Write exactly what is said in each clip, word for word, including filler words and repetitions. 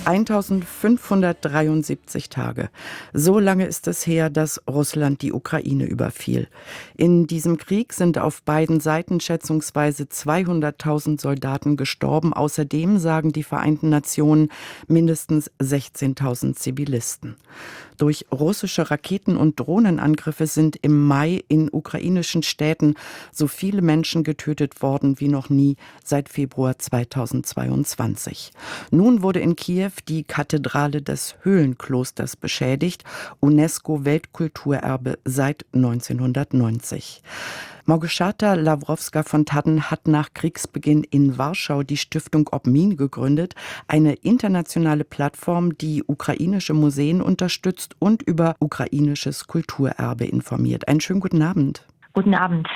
eintausendfünfhundertdreiundsiebzig Tage. So lange ist es her, dass Russland die Ukraine überfiel. In diesem Krieg sind auf beiden Seiten schätzungsweise zweihunderttausend Soldaten gestorben. Außerdem sagen die Vereinten Nationen mindestens sechzehntausend Zivilisten. Durch russische Raketen- und Drohnenangriffe sind im Mai in ukrainischen Städten so viele Menschen getötet worden wie noch nie seit Februar zweitausendzweiundzwanzig. Nun wurde in Kiew die Kathedrale des Höhlenklosters beschädigt, UNESCO-Weltkulturerbe seit neunzehnhundertneunzig. Małgorzata Lawrowska-Fontadden hat nach Kriegsbeginn in Warschau die Stiftung Obmin gegründet, eine internationale Plattform, die ukrainische Museen unterstützt und über ukrainisches Kulturerbe informiert. Einen schönen guten Abend. Guten Abend.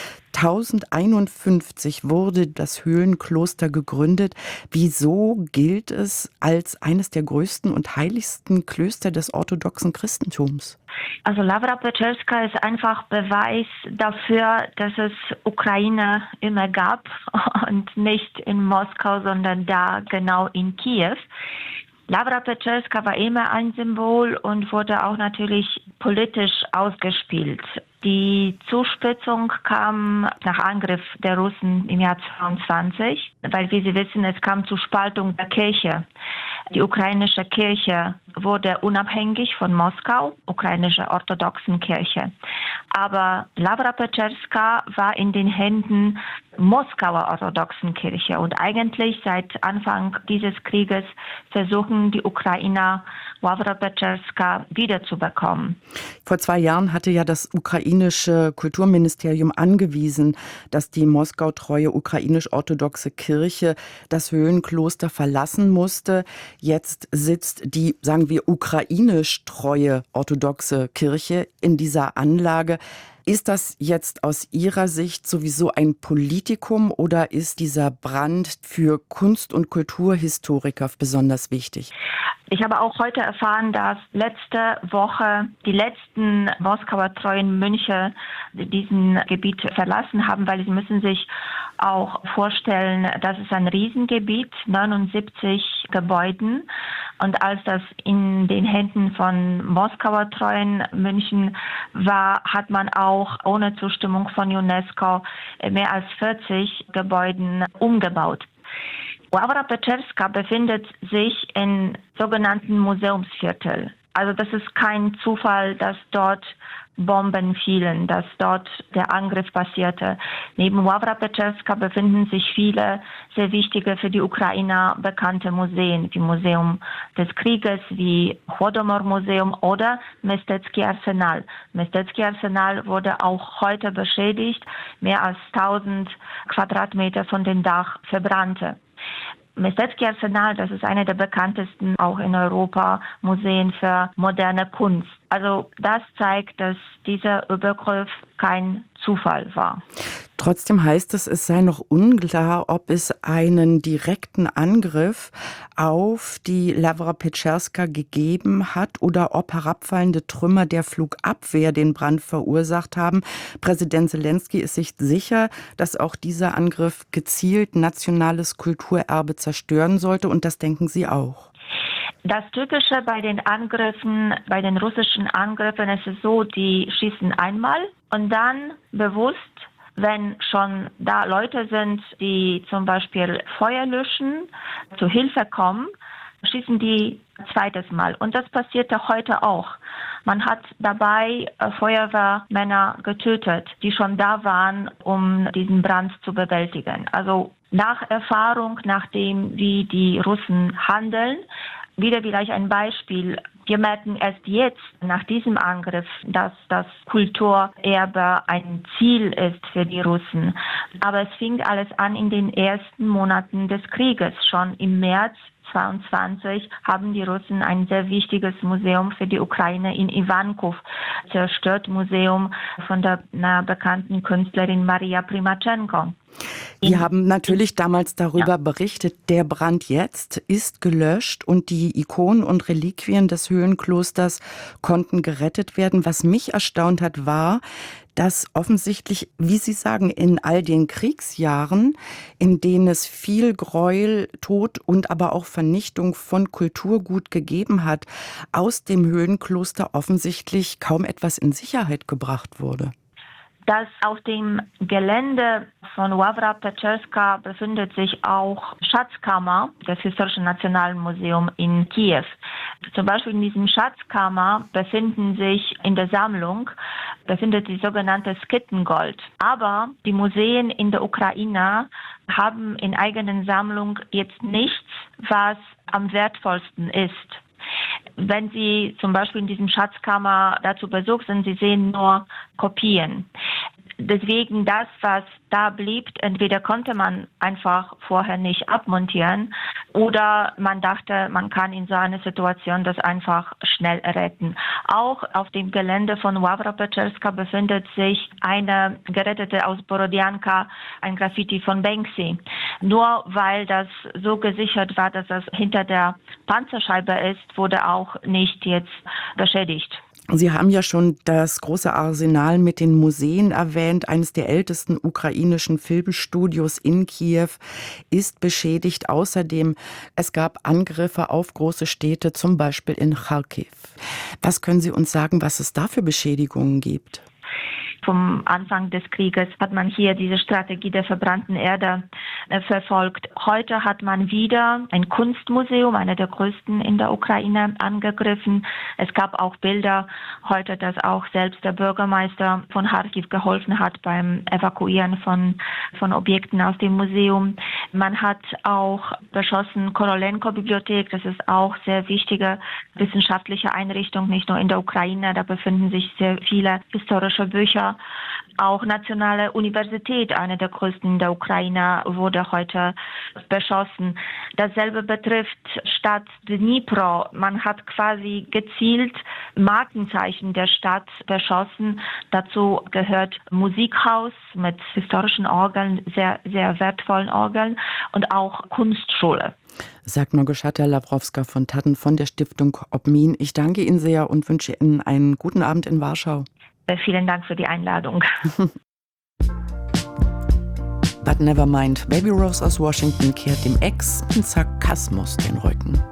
tausendeinundfünfzig wurde das Höhlenkloster gegründet. Wieso gilt es als eines der größten und heiligsten Klöster des orthodoxen Christentums? Also Lavra Pečerska ist einfach Beweis dafür, dass es Ukraine immer gab und nicht in Moskau, sondern da genau in Kiew. Lavra Pečerska war immer ein Symbol und wurde auch natürlich politisch ausgespielt. Die Zuspitzung kam nach Angriff der Russen im Jahr zweiundzwanzig, weil, wie Sie wissen, es kam zur Spaltung der Kirche. Die ukrainische Kirche wurde unabhängig von Moskau, ukrainische orthodoxen Kirche. Aber Lavra Pečerska war in den Händen Moskauer orthodoxen Kirche. Und eigentlich seit Anfang dieses Krieges versuchen die Ukrainer, Lavra Pečerska wiederzubekommen. Vor zwei Jahren hatte ja das ukrainische Kulturministerium angewiesen, dass die moskautreue ukrainisch-orthodoxe Kirche das Höhlenkloster verlassen musste. Jetzt sitzt die, sagen wir, ukrainisch-treue orthodoxe Kirche in dieser Anlage. Ist das jetzt aus Ihrer Sicht sowieso ein Politikum oder ist dieser Brand für Kunst- und Kulturhistoriker besonders wichtig? Ich habe auch heute erfahren, dass letzte Woche die letzten Moskauer treuen Mönche diesen Gebiet verlassen haben, weil sie müssen sich auch vorstellen, das ist ein Riesengebiet, neunundsiebzig Gebäuden. Und als das in den Händen von Moskauer treuen Mönchen war, hat man auch ohne Zustimmung von UNESCO mehr als vierzig Gebäuden umgebaut. Lavra Pečerska befindet sich im sogenannten Museumsviertel. Also das ist kein Zufall, dass dort Bomben fielen, dass dort der Angriff passierte. Neben Lavra Pečerska befinden sich viele sehr wichtige, für die Ukrainer bekannte Museen, wie Museum des Krieges, wie Holodomor-Museum oder Mestecki Arsenal. Mestecki Arsenal wurde auch heute beschädigt, mehr als tausend Quadratmeter von dem Dach verbrannte. Mestecki Arsenal, das ist eine der bekanntesten, auch in Europa, Museen für moderne Kunst. Also das zeigt, dass dieser Übergriff kein Zufall war. Trotzdem heißt es, es sei noch unklar, ob es einen direkten Angriff auf die Lavra Pečerska gegeben hat oder ob herabfallende Trümmer der Flugabwehr den Brand verursacht haben. Präsident Selenskyj ist sich sicher, dass auch dieser Angriff gezielt nationales Kulturerbe zerstören sollte, und das denken Sie auch. Das Typische bei den Angriffen, bei den russischen Angriffen ist es so, die schießen einmal und dann bewusst, wenn schon da Leute sind, die zum Beispiel Feuer löschen, zu Hilfe kommen, schießen die zweites Mal. Und das passierte heute auch. Man hat dabei Feuerwehrmänner getötet, die schon da waren, um diesen Brand zu bewältigen. Also nach Erfahrung, nach dem, wie die Russen handeln, wieder vielleicht ein Beispiel. Wir merken erst jetzt, nach diesem Angriff, dass das Kulturerbe ein Ziel ist für die Russen. Aber es fing alles an in den ersten Monaten des Krieges. Schon im März zweiundzwanzig haben die Russen ein sehr wichtiges Museum für die Ukraine in Ivankov zerstört, Museum von der na, bekannten Künstlerin Maria Primachenko. Wir haben natürlich damals darüber ja. berichtet, der Brand jetzt ist gelöscht und die Ikonen und Reliquien des Höhlenklosters konnten gerettet werden. Was mich erstaunt hat, war, dass offensichtlich, wie Sie sagen, in all den Kriegsjahren, in denen es viel Gräuel, Tod und aber auch Vernichtung von Kulturgut gegeben hat, aus dem Höhlenkloster offensichtlich kaum etwas in Sicherheit gebracht wurde. Dass auf dem Gelände von Wawra Peczerska befindet sich auch Schatzkammer des Historischen Nationalen Museums in Kiew. Zum Beispiel in diesem Schatzkammer befinden sich in der Sammlung befindet sich sogenanntes Skittengold. Aber die Museen in der Ukraine haben in eigenen Sammlung jetzt nichts, was am wertvollsten ist. Wenn Sie zum Beispiel in diesem Schatzkammer dazu besucht sind, Sie sehen nur Kopien. Deswegen das, was da blieb, entweder konnte man einfach vorher nicht abmontieren oder man dachte, man kann in so einer Situation das einfach schnell retten. Auch auf dem Gelände von Wawra Peczerska befindet sich eine gerettete aus Borodianka, ein Graffiti von Banksy. Nur weil das so gesichert war, dass es hinter der Panzerscheibe ist, wurde auch nicht jetzt beschädigt. Sie haben ja schon das große Arsenal mit den Museen erwähnt. Eines der ältesten ukrainischen Filmstudios in Kiew ist beschädigt. Außerdem, es gab Angriffe auf große Städte, zum Beispiel in Charkiw. Was können Sie uns sagen, was es da für Beschädigungen gibt? Vom Anfang des Krieges hat man hier diese Strategie der verbrannten Erde äh, verfolgt. Heute hat man wieder ein Kunstmuseum, einer der größten in der Ukraine, angegriffen. Es gab auch Bilder heute, dass auch selbst der Bürgermeister von Charkiw geholfen hat beim Evakuieren von, von Objekten aus dem Museum. Man hat auch beschossen Korolenko-Bibliothek, das ist auch sehr wichtige wissenschaftliche Einrichtung, nicht nur in der Ukraine, da befinden sich sehr viele historische Bücher. Auch Nationale Universität, eine der größten in der Ukraine, wurde heute beschossen. Dasselbe betrifft Stadt Dnipro. Man hat quasi gezielt Markenzeichen der Stadt beschossen. Dazu gehört Musikhaus mit historischen Orgeln, sehr, sehr wertvollen Orgeln und auch Kunstschule. Sagt Małgorzata Lawrowska von Tatten von der Stiftung Obmin. Ich danke Ihnen sehr und wünsche Ihnen einen guten Abend in Warschau. Vielen Dank für die Einladung. But never mind, Baby Rose aus Washington kehrt dem Ex mit Sarkasmus den Rücken.